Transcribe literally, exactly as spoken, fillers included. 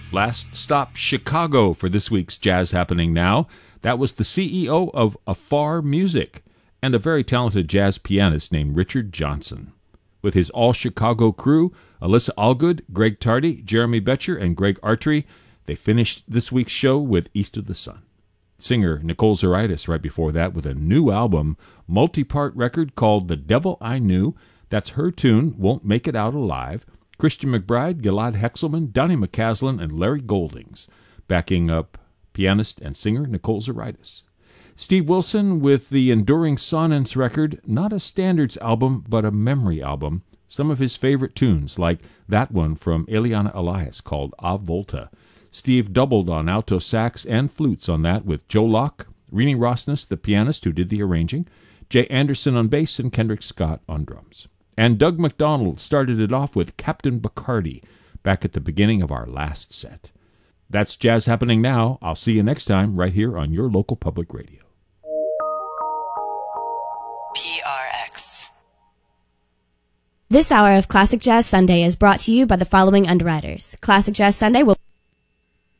Last stop, Chicago, for this week's Jazz Happening Now. That was the C E O of Afar Music and a very talented jazz pianist named Richard Johnson. With his all-Chicago crew, Alyssa Allgood, Greg Tardy, Jeremy Betcher, and Greg Artry, they finished this week's show with East of the Sun. Singer Nicole Zaritis right before that with a new album, multi-part record called The Devil I Knew. That's her tune, Won't Make It Out Alive. Christian McBride, Gilad Hexelman, Donnie McCaslin, and Larry Goldings, backing up pianist and singer Nicole Zaritis. Steve Wilson with the Enduring Sonnets record, not a standards album, but a memory album. Some of his favorite tunes, like that one from Eliana Elias called A Volta. Steve doubled on alto sax and flutes on that with Joe Locke, Renee Rosnes, the pianist who did the arranging, Jay Anderson on bass, and Kendrick Scott on drums. And Doug McDonald started it off with Captain Bacardi back at the beginning of our last set. That's Jazz Happening Now. I'll see you next time right here on your local public radio. P R X. This hour of Classic Jazz Sunday is brought to you by the following underwriters. Classic Jazz Sunday will